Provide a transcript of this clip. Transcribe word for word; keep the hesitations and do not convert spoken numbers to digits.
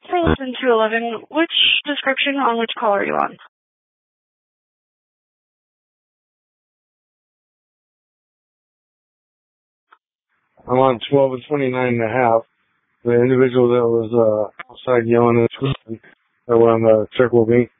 Burleson two eleven, which description on which call are you on? I'm on twelve and twenty-nine and a half. The individual that was uh, outside yelling and screaming that were on the Circle B.